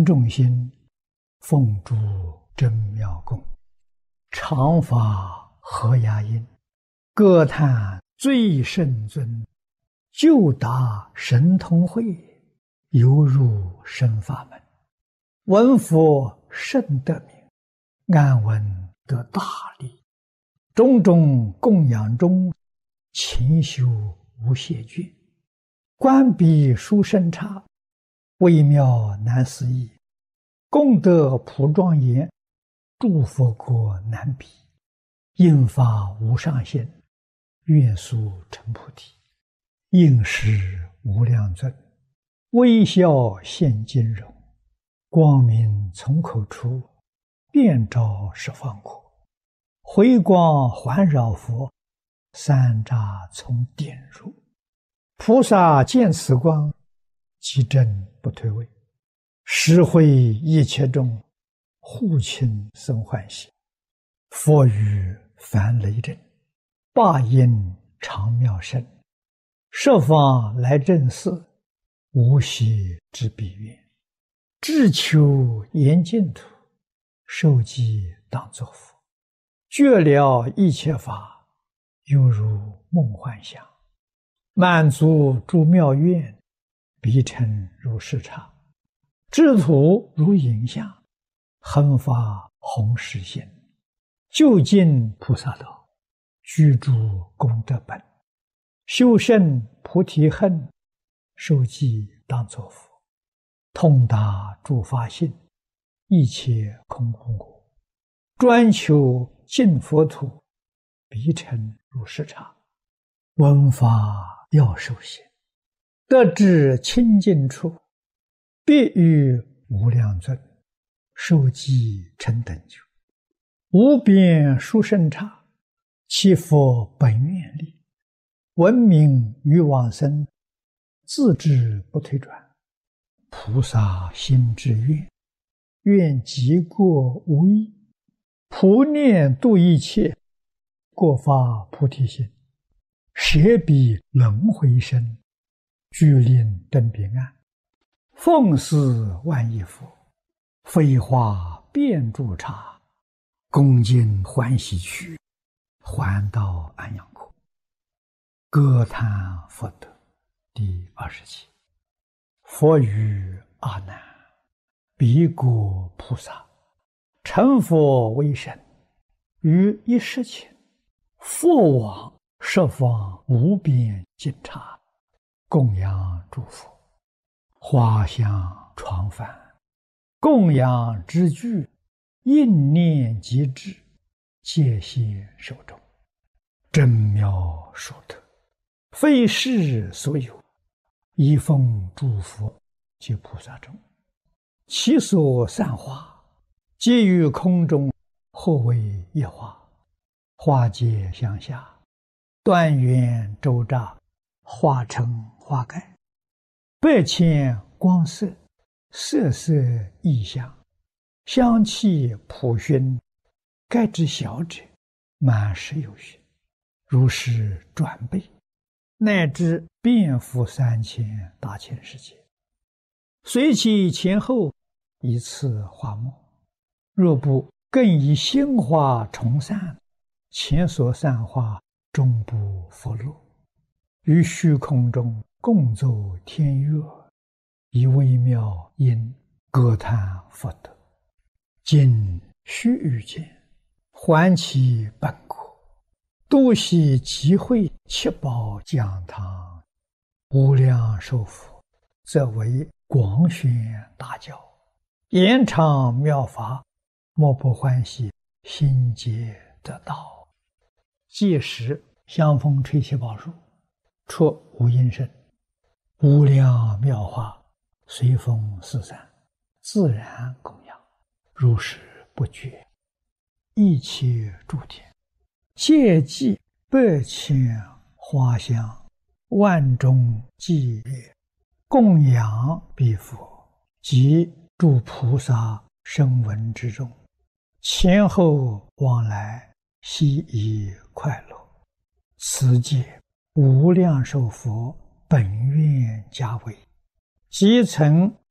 众心，奉诸真妙供，常法合雅音，歌叹最圣尊，就达神通会，犹入深法门。闻佛甚得名，安闻得大利。种种供养中，勤修无懈倦。观彼殊胜刹，微妙难思议。功德普庄严，诸佛国难比。应发无上限，愿速成菩提。应时无量尊，微笑现金容。光明从口出，遍照十方国。回光环绕佛，三匝从点入。菩萨见此光，即正不退位。实会一切众，护亲生欢喜。佛语凡雷震，霸音常妙声。设方来正寺，无息之彼愿。志求严净土，受记当作佛。觉了一切法，犹如梦幻想。满足诸妙愿，彼尘如视察。智土如影像，恒发弘誓心。究竟菩萨道，居住功德本。修胜菩提恨，受记当作佛。通达诸法性，一切空无我。专求净佛土，彼尘如视察。闻法要受行，得至清净处，必遇无量尊，受记成等觉。无边殊胜刹，其佛本愿力。闻名于往生，自知不退转。菩萨心之愿，愿极过无异。普念度一切，过发菩提心。舍彼轮回身，具令登彼岸。奉祀万亿佛，飞化遍诸刹。恭敬欢喜去，还到安阳国。歌叹佛德第27。佛语阿难：彼国菩萨，成佛为身，于一时前，佛往十方无边尽刹，供养诸佛。花香床幡，供养之具，应念即至，戒现手中。真妙殊特，非世所有。一奉诸佛及菩萨中，其所散花，皆于空中，或为一花。花结相下，端圆周匝，花成花盖。百千光色，色色异香，香气普熏。盖之小者，满室有余，如是转倍，乃至遍覆3000大千世界。随其前后，以次花末。若不更以新花重散，前所散花终不复落。于虚空中共奏天乐，以微妙音歌叹佛德。今须臾间，还其本国。多悉集会七宝讲堂，无量寿佛，则为广宣大教，延长妙法，莫不欢喜，心皆得道。届时香风吹七宝树，出无音声，无量妙法随风四散，自然供养，如是不绝。一切诸天，戒记百千花香，万众伎乐，供养彼佛及诸菩萨声闻之中，前后往来，悉以快乐。此界无量寿佛本愿家为，即曾